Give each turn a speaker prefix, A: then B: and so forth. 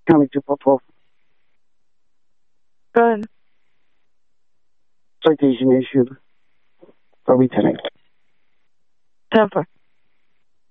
A: Tell me to perform.
B: Go ahead.
A: Citation issue. Are we tonight?
B: 10-4.